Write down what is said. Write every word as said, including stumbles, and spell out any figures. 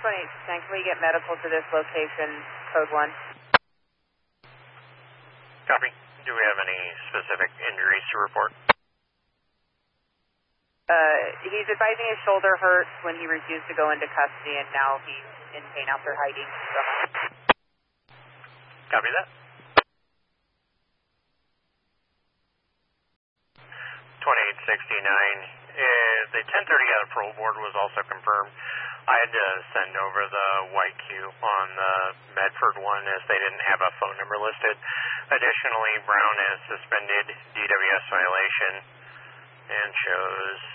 twenty-eight, can we get medical to this location, code one? Copy. Do we have any specific injuries to report? Uh, he's advising his shoulder hurts when he refused to go into custody, and now he's in pain after hiding. So. Copy that. twenty-eight sixty-nine. Uh, the ten thirty out of parole board was also confirmed. I had to send over the white cue on the Medford one as they didn't have a phone number listed. Additionally, Brown is suspended D W S violation and shows